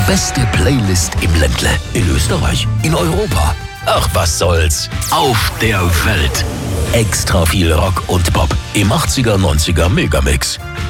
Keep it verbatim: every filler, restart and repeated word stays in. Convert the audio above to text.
beste Playlist im Ländle. In Österreich, in Europa. Ach, was soll's. Auf der Welt. Extra viel Rock und Pop im achtziger, neunziger Megamix.